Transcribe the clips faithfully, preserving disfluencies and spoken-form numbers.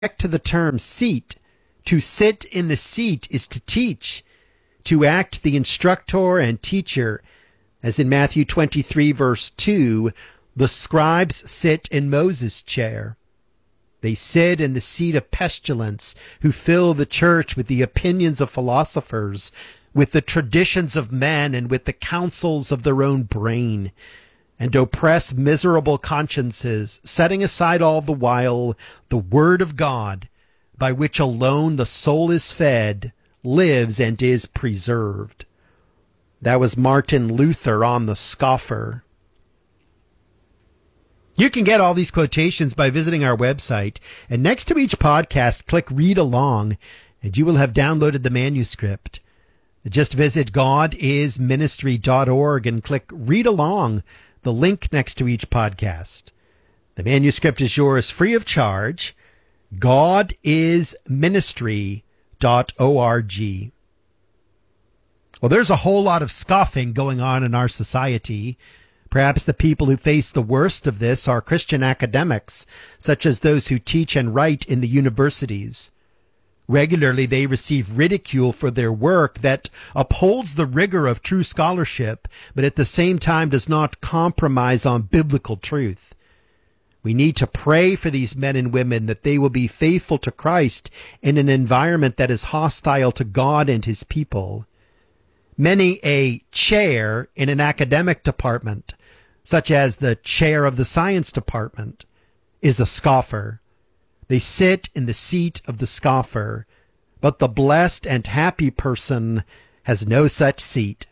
Back to the term seat. To sit in the seat is to teach, to act the instructor and teacher. As in Matthew twenty-three, verse two, the scribes sit in Moses' chair. They sit in the seat of pestilence, who fill the church with the opinions of philosophers, with the traditions of men, and with the counsels of their own brain, and oppress miserable consciences, setting aside all the while the word of God, by which alone the soul is fed, lives, and is preserved. That was Martin Luther on the scoffer. You can get all these quotations by visiting our website, and next to each podcast, click Read Along, and you will have downloaded the manuscript. Just visit god is ministry dot org and click Read Along, the link next to each podcast. The manuscript is yours free of charge. god is ministry dot org. Well, there's a whole lot of scoffing going on in our society. Perhaps the people who face the worst of this are Christian academics, such as those who teach and write in the universities. Regularly, they receive ridicule for their work that upholds the rigor of true scholarship, but at the same time does not compromise on biblical truth. We need to pray for these men and women that they will be faithful to Christ in an environment that is hostile to God and his people. Many a chair in an academic department, such as the chair of the science department, is a scoffer. They sit in the seat of the scoffer, but the blessed and happy person has no such seat.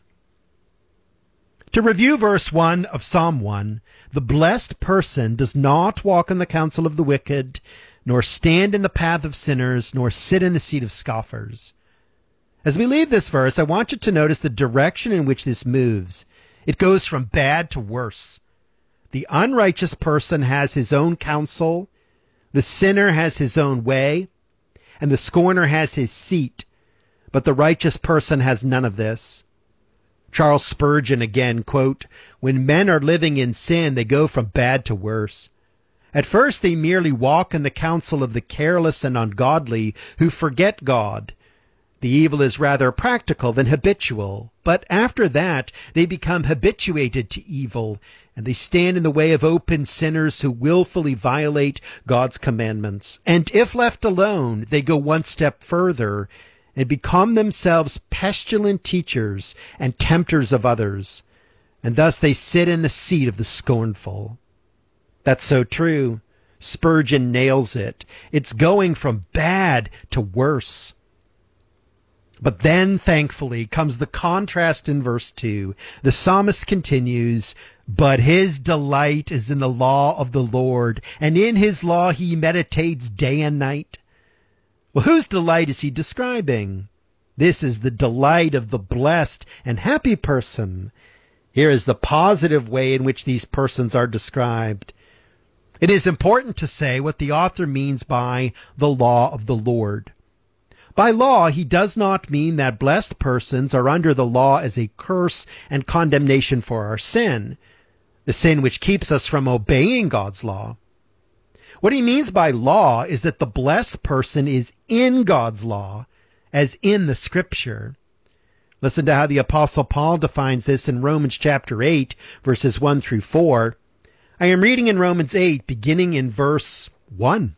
To review verse one of Psalm one, the blessed person does not walk in the counsel of the wicked, nor stand in the path of sinners, nor sit in the seat of scoffers. As we leave this verse, I want you to notice the direction in which this moves. It goes from bad to worse. The unrighteous person has his own counsel, the sinner has his own way, and the scorner has his seat, but the righteous person has none of this. Charles Spurgeon again, quote, "When men are living in sin, they go from bad to worse. At first they merely walk in the counsel of the careless and ungodly who forget God. The evil is rather practical than habitual, but after that they become habituated to evil, and they stand in the way of open sinners who willfully violate God's commandments. And if left alone, they go one step further and become themselves pestilent teachers and tempters of others, and thus they sit in the seat of the scornful." That's so true. Spurgeon nails it. It's going from bad to worse. But then, thankfully, comes the contrast in verse two. The psalmist continues, "But his delight is in the law of the Lord, and in his law he meditates day and night." Well, whose delight is he describing? This is the delight of the blessed and happy person. Here is the positive way in which these persons are described. It is important to say what the author means by the law of the Lord. By law, he does not mean that blessed persons are under the law as a curse and condemnation for our sin, the sin which keeps us from obeying God's law. What he means by law is that the blessed person is in God's law, as in the Scripture. Listen to how the Apostle Paul defines this in Romans chapter eight, verses one through four. I am reading in Romans eight, beginning in verse one.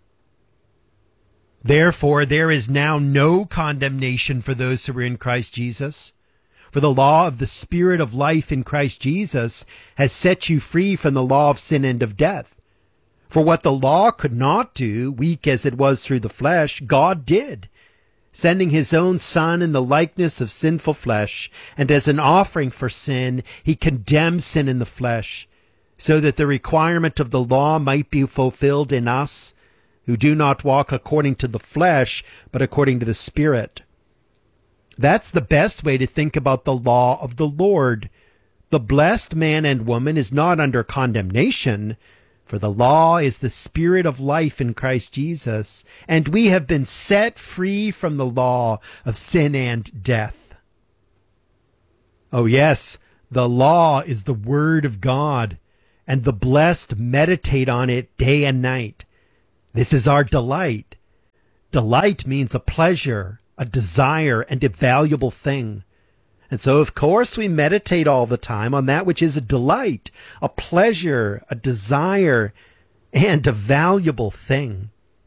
"Therefore there is now no condemnation for those who are in Christ Jesus. For the law of the Spirit of life in Christ Jesus has set you free from the law of sin and of death. For what the law could not do, weak as it was through the flesh, God did, sending his own Son in the likeness of sinful flesh, and as an offering for sin, he condemned sin in the flesh, so that the requirement of the law might be fulfilled in us, who do not walk according to the flesh, but according to the Spirit." That's the best way to think about the law of the Lord. The blessed man and woman is not under condemnation, for the law is the Spirit of life in Christ Jesus, and we have been set free from the law of sin and death. Oh yes, the law is the Word of God, and the blessed meditate on it day and night. This is our delight. Delight means a pleasure, a desire, and a valuable thing. And so, of course, we meditate all the time on that which is a delight, a pleasure, a desire, and a valuable thing.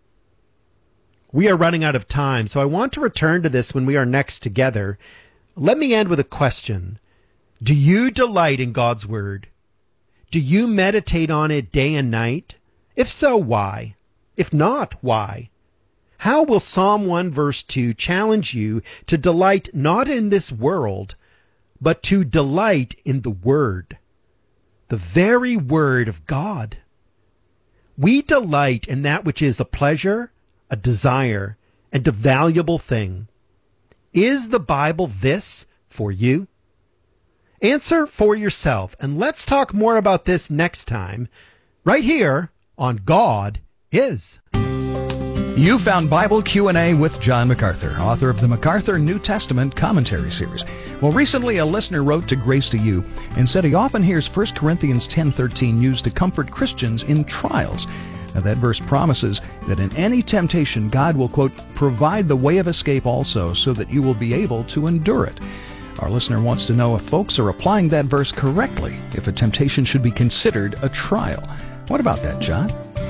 We are running out of time, so I want to return to this when we are next together. Let me end with a question. Do you delight in God's Word? Do you meditate on it day and night? If so, why? If not, why? How will Psalm one verse two challenge you to delight not in this world, but to delight in the Word, the very Word of God? We delight in that which is a pleasure, a desire, and a valuable thing. Is the Bible this for you? Answer for yourself, and let's talk more about this next time, right here on God Is. You found Bible Q and A with John MacArthur, author of the MacArthur New Testament Commentary Series. Well, recently a listener wrote to Grace to You and said he often hears First Corinthians ten thirteen used to comfort Christians in trials. Now, that verse promises that in any temptation, God will, quote, provide the way of escape also, so that you will be able to endure it. Our listener wants to know if folks are applying that verse correctly, if a temptation should be considered a trial. What about that, John?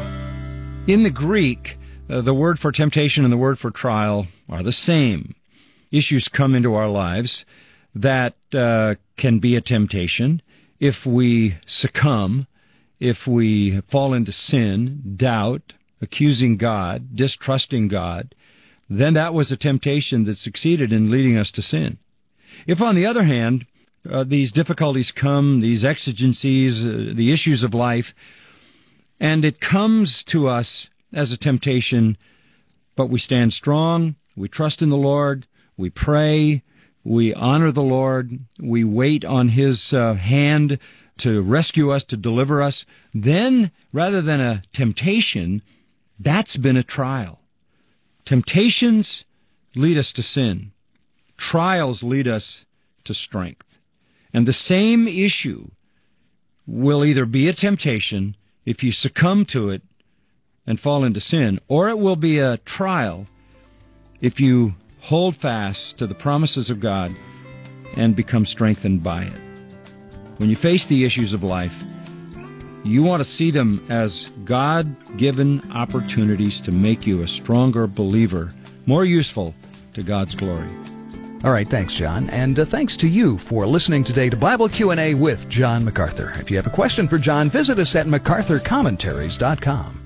In the Greek, uh, the word for temptation and the word for trial are the same. Issues come into our lives that uh, can be a temptation if we succumb, if we fall into sin, doubt, accusing God, distrusting God. Then that was a temptation that succeeded in leading us to sin. If, on the other hand, uh, these difficulties come, these exigencies, uh, the issues of life, and it comes to us as a temptation, but we stand strong, we trust in the Lord, we pray, we honor the Lord, we wait on His uh, hand to rescue us, to deliver us, then, rather than a temptation, that's been a trial. Temptations lead us to sin. Trials lead us to strength. And the same issue will either be a temptation if you succumb to it and fall into sin, or it will be a trial if you hold fast to the promises of God and become strengthened by it. When you face the issues of life, you want to see them as God-given opportunities to make you a stronger believer, more useful to God's glory. All right, thanks, John. And uh, thanks to you for listening today to Bible Q and A with John MacArthur. If you have a question for John, visit us at macarthur commentaries dot com.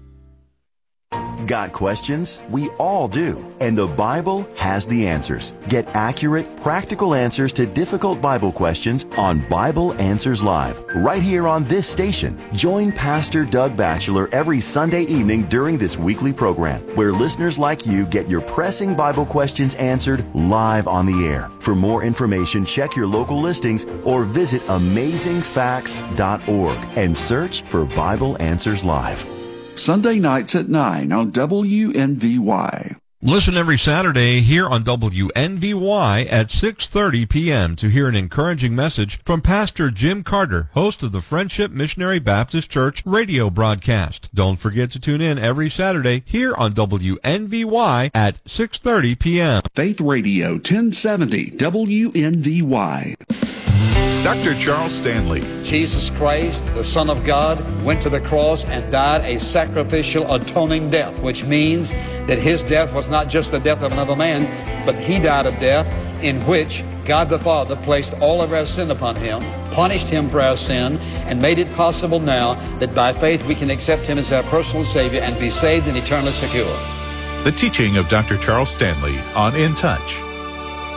Got questions? We all do. And the Bible has the answers. Get accurate, practical answers to difficult Bible questions on Bible Answers Live, right here on this station. Join Pastor Doug Batchelor every Sunday evening during this weekly program, where listeners like you get your pressing Bible questions answered live on the air. For more information, check your local listings or visit amazing facts dot org and search for Bible Answers Live. Sunday nights at nine on W N V Y. Listen every Saturday here on W N V Y at six thirty p.m. to hear an encouraging message from Pastor Jim Carter, host of the Friendship Missionary Baptist Church radio broadcast. Don't forget to tune in every Saturday here on W N V Y at six thirty p.m. Faith Radio ten seventy W N V Y. Doctor Charles Stanley. Jesus Christ, the Son of God, went to the cross and died a sacrificial atoning death, which means that His death was not just the death of another man, but He died a death in which God the Father placed all of our sin upon Him, punished Him for our sin, and made it possible now that by faith we can accept Him as our personal Savior and be saved and eternally secure. The teaching of Doctor Charles Stanley on In Touch.